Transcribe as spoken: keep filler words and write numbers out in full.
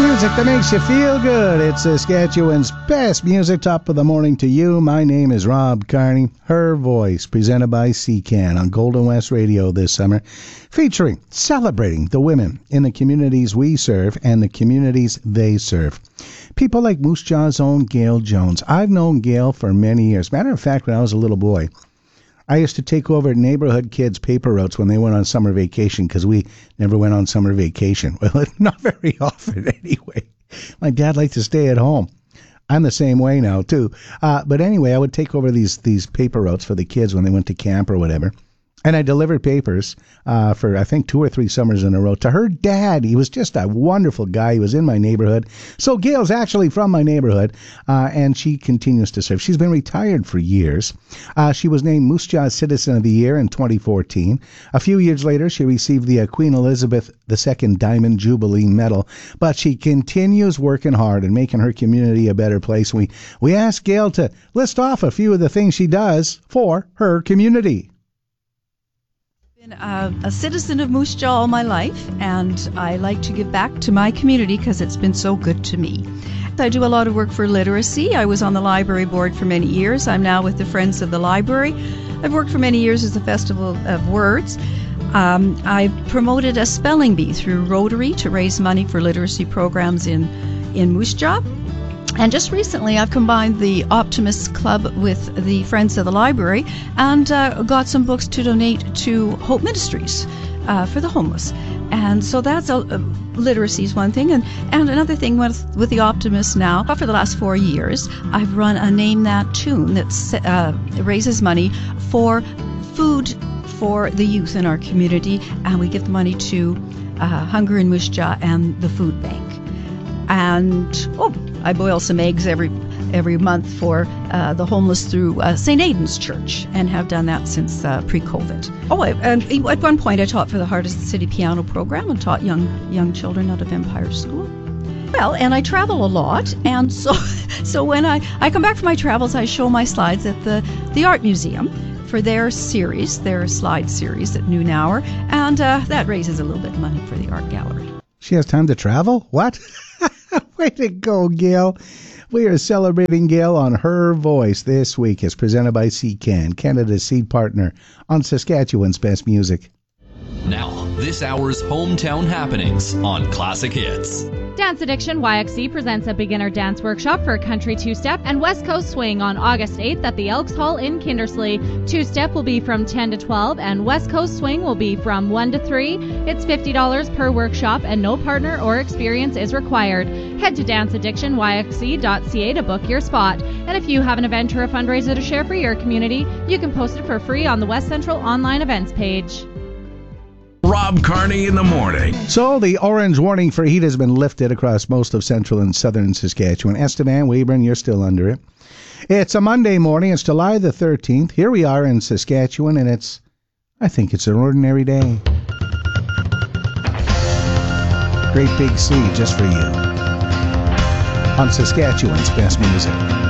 Music that makes you feel good. It's Saskatchewan's best music. Top of the morning to you. My name is Rob Carney. Her Voice, presented by C CAN on Golden West Radio this summer, featuring, celebrating the women in the communities we serve and the communities they serve. People like Moose Jaw's own Gail Jones. I've known Gail for many years. Matter of fact, when I was a little boy, I used to take over neighborhood kids' paper routes when they went on summer vacation, because we never went on summer vacation. Well, not very often anyway. My dad liked to stay at home. I'm the same way now, too. Uh, but anyway, I would take over these these paper routes for the kids when they went to camp or whatever. And I delivered papers uh, for, I think, two or three summers in a row to her dad. He was just a wonderful guy. He was in my neighborhood. So Gail's actually from my neighborhood, uh, and she continues to serve. She's been retired for years. Uh, she was named Moose Jaw Citizen of the Year in twenty fourteen. A few years later, she received the uh, Queen Elizabeth the Second Diamond Jubilee Medal. But she continues working hard and making her community a better place. We, we asked Gail to list off a few of the things she does for her community. Been a, a citizen of Moose Jaw all my life, and I like to give back to my community because it's been so good to me. I do a lot of work for literacy. I was on the library board for many years. I'm now with the Friends of the Library. I've worked for many years as the Festival of Words. Um, I've promoted a spelling bee through Rotary to raise money for literacy programs in, in Moose Jaw. And just recently, I've combined the Optimist Club with the Friends of the Library and uh, got some books to donate to Hope Ministries uh, for the homeless. And so that's a, uh, literacy is one thing. And, and another thing with, with the Optimist now, for the last four years, I've run a Name That Tune that uh, raises money for food for the youth in our community. And we give the money to uh, Hunger in Moose Jaw and the Food Bank. And, oh, I boil some eggs every every month for uh, the homeless through uh, Saint Aidan's Church, and have done that since uh, pre-COVID. Oh, I, and at one point I taught for the Heart of the City piano program and taught young young children out of Empire School. Well, and I travel a lot, and so so when I, I come back from my travels, I show my slides at the, the Art Museum for their series, their slide series at noon hour, and uh, that raises a little bit of money for the art gallery. She has time to travel? What? Way to go, Gail. We are celebrating Gail on Her Voice this week, as presented by C CAN, Canada's seed partner on Saskatchewan's best music. Now, this hour's hometown happenings on Classic Hits. Dance Addiction Y X C presents a beginner dance workshop for country two-step and West Coast swing on August eighth at the Elks Hall in Kindersley. Two-step will be from ten to twelve and West Coast swing will be from one to three. It's fifty dollars per workshop and no partner or experience is required. Head to dance addiction y x c dot c a to book your spot. And if you have an event or a fundraiser to share for your community, you can post it for free on the West Central online events page. Rob Carney in the morning. So the orange warning for heat has been lifted across most of central and southern Saskatchewan. Estevan, Weyburn, you're still under it. It's a Monday morning. It's July the thirteenth. Here we are in Saskatchewan, and it's, I think it's an ordinary day. Great Big Sea just for you on Saskatchewan's best music.